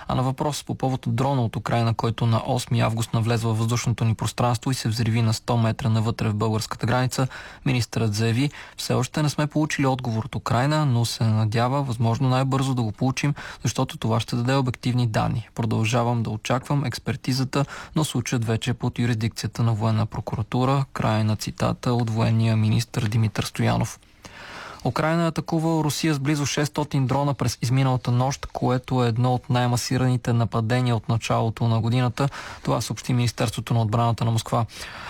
А на въпрос по повод дрона от Украйна, който на 8 август навлезе във въздушното ни пространство и се взриви на 100 метра навътре в българската граница, министърът заяви: все още не сме получили отговор от Украйна, но се надява възможно най-бързо да го получим, защото това ще даде обективни данни. Продължавам да очаквам експертизата, но случаят вече е под юрисдикцията на военна прокуратура. Край на цитата от военния министър Димитър Стоянов. Украйна атакува Русия с близо 600 дрона през изминалата нощ, което е едно от най-масираните нападения от началото на годината. Това съобщи Министерството на отбраната на Москва.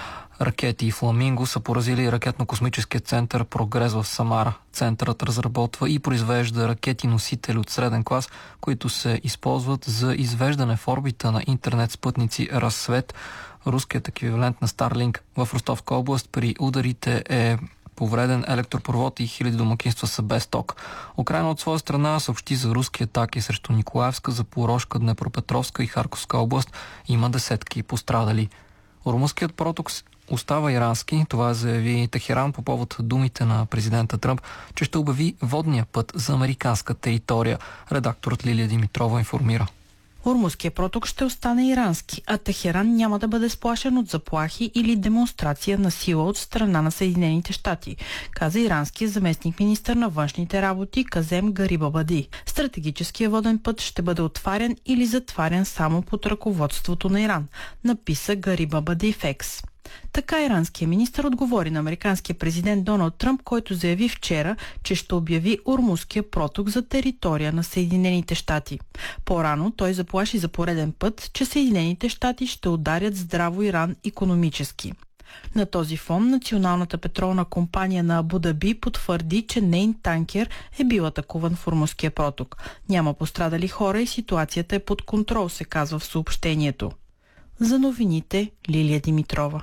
Ракети и Фламинго са поразили ракетно-космическия център Прогрес в Самара. Центърът разработва и произвежда ракети-носители от среден клас, които се използват за извеждане в орбита на интернет спътници Разсвет, руският еквивалент на Старлинг. В Ростовска област при ударите е повреден електропровод и хиляди домакинства са без ток. Украйна от своя страна съобщи за руски атаки срещу Николаевска, Запорожка, Днепропетровска и Харковска област. Има десетки пострадали. Румънският проток остава ирански. Това заяви Техеран по повод думите на президента Тръмп, че ще обяви водния път за американска територия. Редакторът Лилия Димитрова информира. Ормузският проток ще остане ирански, а Техеран няма да бъде сплашен от заплахи или демонстрация на сила от страна на Съединените щати, каза иранският заместник-министър на външните работи Казем Гарибабади. Стратегическият воден път ще бъде отварен или затварен само под ръководството на Иран, написа Гарибабади в Екс. Така иранският министър отговори на американския президент Доналд Тръмп, който заяви вчера, че ще обяви Ормузския проток за територия на Съединените щати. По-рано той заплаши за пореден път, че Съединените щати ще ударят здраво Иран икономически. На този фон Националната петролна компания на Абу Даби потвърди, че нейн танкер е бил атакуван в Ормузския проток. Няма пострадали хора и ситуацията е под контрол, се казва в съобщението. За новините Лилия Димитрова.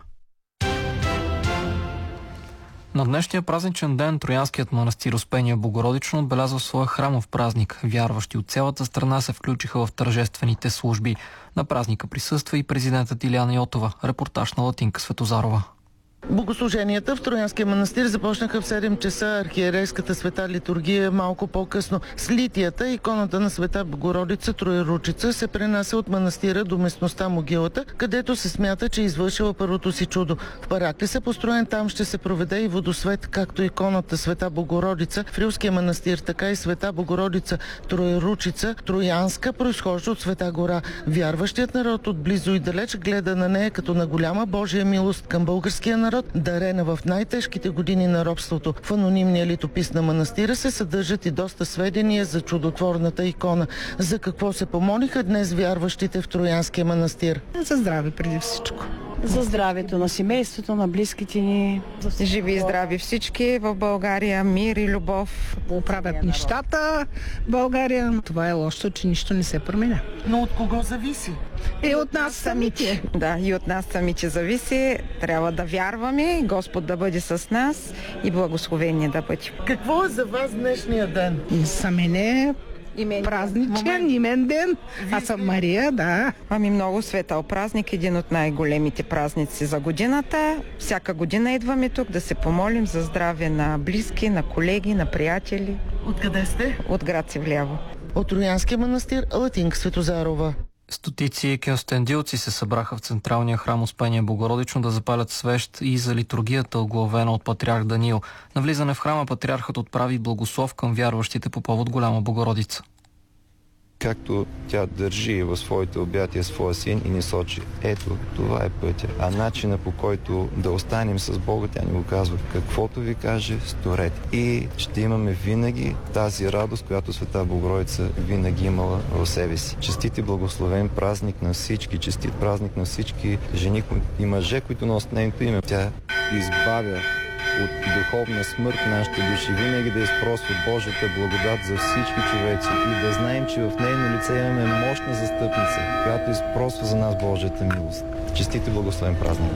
На днешния празничен ден Троянският манастир Успение Богородично отбелязва своя храмов празник. Вярващи от цялата страна се включиха в тържествените служби. На празника присъства и президентът Илияна Йотова. Репортаж на Латинка Светозарова. Богослуженията в Троянския манастир започнаха в 7 часа. Архиерейската света литургия малко по-късно. С литията иконата на Света Богородица Троеручица се пренася от манастира до местността Могилата, където се смята, че е извършила първото си чудо. В Параклиса, построен там, ще се проведе и водосвет, както иконата Света Богородица в Рилския манастир, така и Света Богородица Троеручица Троянска произхожда от Света гора. Вярващият народ от близо и далеч гледа на нея като на голяма Божия милост към българския народ, дарена в най-тежките години на робството. В анонимния литопис на манастира се съдържат и доста сведения за чудотворната икона. За какво се помолиха днес вярващите в Троянския манастир? За здраве преди всичко. За здравето на семейството, на близките ни. Живи и здрави всички в България, мир и любов. Оправят нещата в България. Това е лошо, че нищо не се променя. Но от кого зависи? И от нас самите. Да, и от нас самите зависи. Трябва да вярваме, Господ да бъде с нас и благословение да бъде. Какво е за вас днешния ден? За мен е празничен, имен ден. Аз съм Мария, да. Ами много светъл празник, един от най-големите празници за годината. Всяка година идваме тук да се помолим за здраве на близки, на колеги, на приятели. Откъде сте? От град Севлиево. От Троянския манастир Латинка Светозарова. Стотици кюстендилци се събраха в централния храм Успение Богородично да запалят свещ и за литургията, оглавена от патриарх Даниил. На влизане в храма патриархът отправи благослов към вярващите по повод Голяма Богородица. Както тя държи в своите обятия своя син и ни сочи: ето, това е пътя. А начина, по който да останем с Бога, тя ни го казва: каквото ви каже, сторете. И ще имаме винаги тази радост, която Света Богородица винаги имала в себе си. Честит и благословен празник на всички, честит празник на всички жени и мъже, които носят нейното име. Тя избавя от духовна смърт нашите души, винаги да изпросва Божията благодат за всички човеци и да знаем, че в нейно лице имаме мощна застъпница, която изпросва за нас Божията милост. Честит и благословен празник!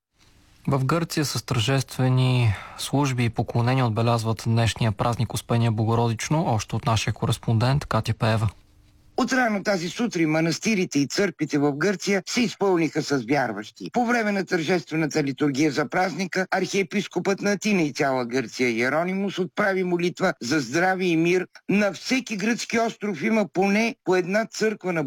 В Гърция с тържествени служби и поклонения отбелязват днешния празник Успение Богородично, още от нашия кореспондент Катя Пеева. От рано тази сутрин манастирите и църквите в Гърция се изпълниха с вярващи. По време на тържествената литургия за празника, архиепископът на Атина и цяла Гърция Иеронимус отправи молитва за здраве и мир. На всеки гръцки остров има поне по една църква на